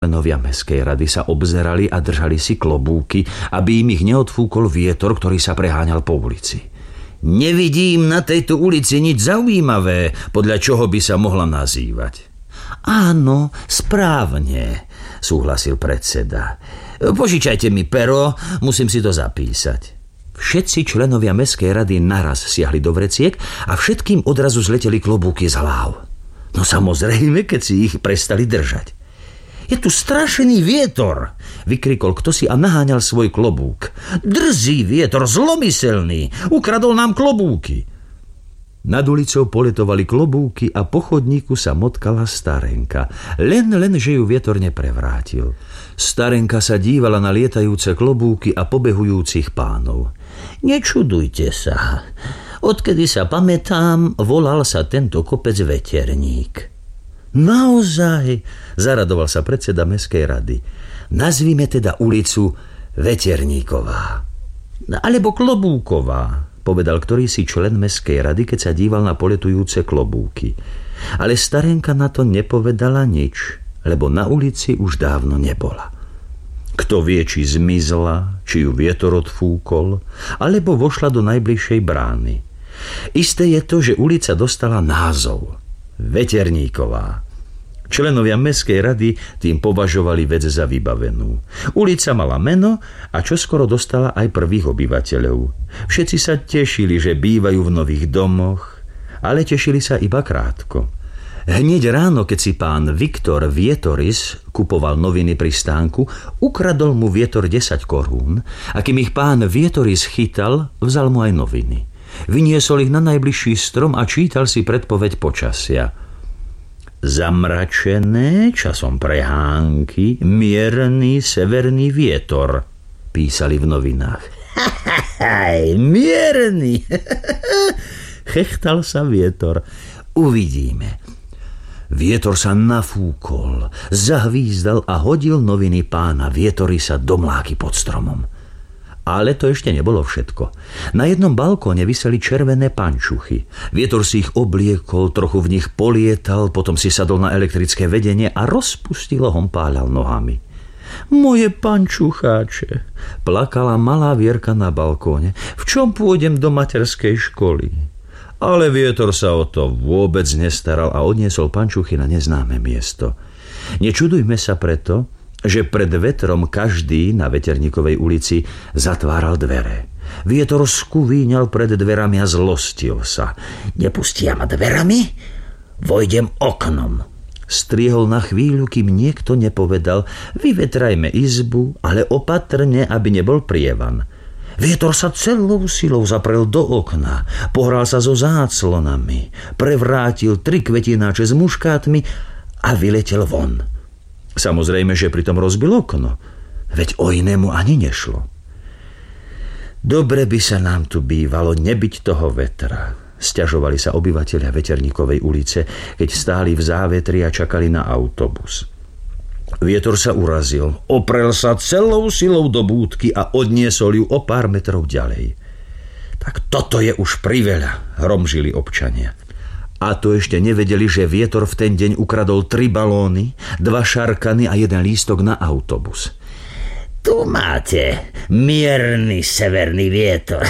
Členovia mestskej rady sa obzerali a držali si klobúky, aby im ich neodfúkol vietor, ktorý sa preháňal po ulici. Nevidím na tejto ulici nič zaujímavé, podľa čoho by sa mohla nazývať. Áno, správne, súhlasil predseda. Požičajte mi pero, musím si to zapísať. Všetci členovia mestskej rady naraz siahli do vreciek a všetkým odrazu zleteli klobúky z hlav. No samozrejme, keď si ich prestali držať. Je tu strašný vietor, vykrikol kdosi a naháňal svoj klobúk. Drzý vietor, zlomyselný, ukradol nám klobúky. Nad ulicou poletovali klobúky a po chodníku sa motkala starenka. Len, že ju vietor neprevrátil. Starenka sa dívala na lietajúce klobúky a pobehujúcich pánov. Nečudujte sa. Odkedy sa pamätám, volal sa tento kopec Veterník. Naozaj, zaradoval sa predseda mestskej rady. Nazvime teda ulicu Veterníková. Alebo Klobúková, povedal ktorýsi člen mestskej rady, keď sa díval na poletujúce klobúky. Ale starenka na to nepovedala nič, lebo na ulici už dávno nebola. Kto vie, či zmizla, či ju vietor odfúkol, alebo vošla do najbližšej brány. Isté je to, že ulica dostala názov Veterníková. Členovia mestskej rady tým považovali vec za vybavenú. Ulica mala meno a čoskoro dostala aj prvých obyvateľov. Všetci sa tešili, že bývajú v nových domoch, ale tešili sa iba krátko. Hneď ráno, keď si pán Viktor Vietoris kupoval noviny pri stánku, ukradol mu vietor 10 korún a kým ich pán Vietoris chytal, vzal mu aj noviny. Vyniesol ich na najbližší strom a čítal si predpoveď počasia. Zamračené, časom prehánky, mierny severný vietor, písali v novinách. Mierny, chechtal sa vietor. Uvidíme. Vietor sa nafúkol, zahvízdal a hodil noviny pána Vietorisa do mláky pod stromom. Ale to ešte nebolo všetko. Na jednom balkóne viseli červené pančuchy. Vietor si ich obliekol, trochu v nich polietal, potom si sadol na elektrické vedenie a rozpustilo hompáľal nohami. Moje pančucháče, plakala malá Vierka na balkóne. V čom pôjdem do materskej školy? Ale vietor sa o to vôbec nestaral a odniesol pančuchy na neznáme miesto. Nečudujme sa preto, že pred vetrom každý na Veterníkovej ulici zatváral dvere. Vietor skuvíňal pred dverami a zlostil sa. Nepustia ma dverami? Vojdem oknom. Striehol na chvíľu, kým niekto nepovedal: vyvetrajme izbu, ale opatrne, aby nebol prievan. Vietor sa celou silou zaprel do okna, pohral sa so záclonami, prevrátil 3 kvetináče s muškátmi a vyletel von. Samozrejme, že pritom rozbil okno, veď o inému ani nešlo. Dobre by sa nám tu bývalo nebyť toho vetra, sťažovali sa obyvatelia Veterníkovej ulice, keď stáli v závetri a čakali na autobus. Vietor sa urazil, oprel sa celou silou do búdky a odniesol ju o pár metrov ďalej. Tak toto je už priveľa, hromžili občania. A to ešte nevedeli, že vietor v ten deň ukradol 3 balóny, 2 šarkany a 1 lístok na autobus. Tu máte mierny severný vietor.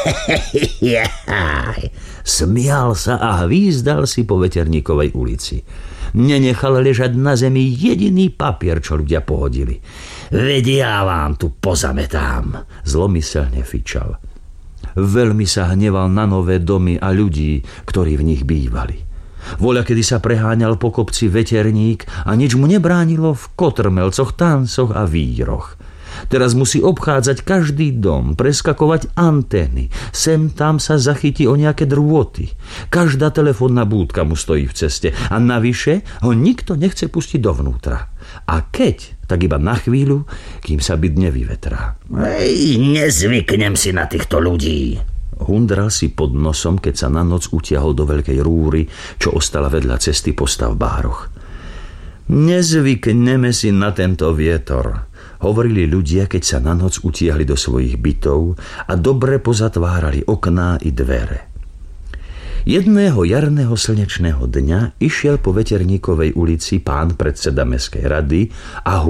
Smial sa a hvízdal si po Veterníkovej ulici. Nenechal ležať na zemi jediný papier, čo ľudia pohodili. Veď ja vám tu pozametám, zlomyselne fičal. Veľmi sa hneval na nové domy a ľudí, ktorí v nich bývali. Voľa, kedy sa preháňal po kopci Veterník a nič mu nebránilo v kotrmelcoch, tancoch a víroch. Teraz musí obchádzať každý dom, preskakovať antény. Sem tam sa zachytí o nejaké drôty. Každá telefónna búdka mu stojí v ceste a navyše ho nikto nechce pustiť dovnútra. A keď, tak iba na chvíľu, kým sa byt nevyvetrá. Nezvyknem si na týchto ľudí. Hundral si pod nosom, keď sa na noc utiahol do veľkej rúry, čo ostala vedľa cesty po stavbároch. Nezvykneme si na tento vietor, hovorili ľudia, keď sa na noc utiahli do svojich bytov a dobre pozatvárali okná i dvere. Jedného jarného slnečného dňa išiel po Veterníkovej ulici pán predseda mestskej rady a